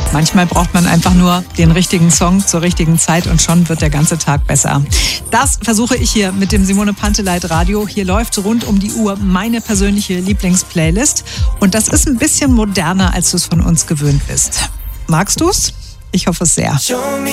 Manchmal braucht man einfach nur den richtigen Song zur richtigen Zeit und schon wird der ganze Tag besser. Das versuche ich hier mit dem Simone Panteleit Radio. Hier läuft rund um die Uhr meine persönliche Lieblingsplaylist. Und das ist ein bisschen moderner, als du es von uns gewöhnt bist. Magst du's? Ich hoffe es sehr.